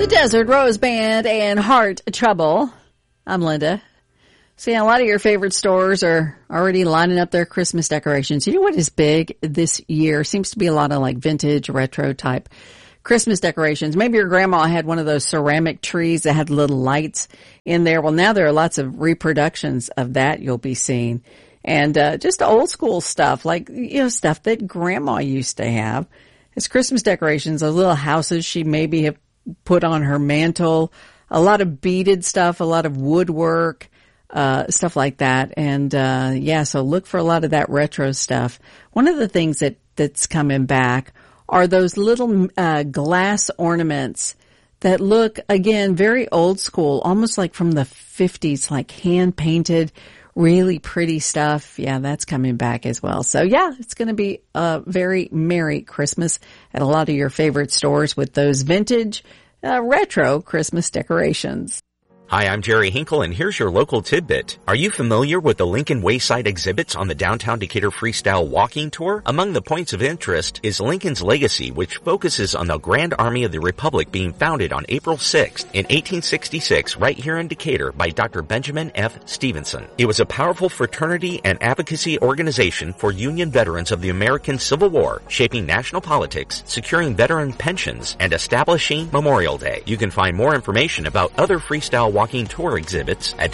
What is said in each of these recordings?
The Desert Rose Band and Heart Trouble. I'm Linda. See, a lot of your favorite stores are already lining up their Christmas decorations. You know what is big this year? Seems to be a lot of like vintage, retro type Christmas decorations. Maybe your grandma had one of those ceramic trees that had little lights in there. Well, now there are lots of reproductions of that you'll be seeing. And just old school stuff, like, you know, stuff that grandma used to have. It's Christmas decorations, those little houses she maybe have put on her mantle, a lot of beaded stuff, a lot of woodwork, stuff like that. And, so look for a lot of that retro stuff. One of the things that's coming back are those little, glass ornaments that look, again, very old school, almost like from the 50s, like hand painted, really pretty stuff. Yeah, that's coming back as well. So yeah, it's going to be a very Merry Christmas at a lot of your favorite stores with those vintage, retro Christmas decorations. Hi, I'm Jerry Hinkle, and here's your local tidbit. Are you familiar with the Lincoln Wayside exhibits on the Downtown Decatur Freestyle Walking Tour? Among the points of interest is Lincoln's legacy, which focuses on the Grand Army of the Republic being founded on April 6th in 1866 right here in Decatur by Dr. Benjamin F. Stevenson. It was a powerful fraternity and advocacy organization for Union veterans of the American Civil War, shaping national politics, securing veteran pensions, and establishing Memorial Day. You can find more information about other freestyle walking tour exhibits at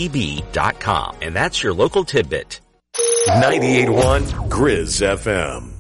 DecaturCVB.com. And that's your local tidbit. 98.1 Grizz FM.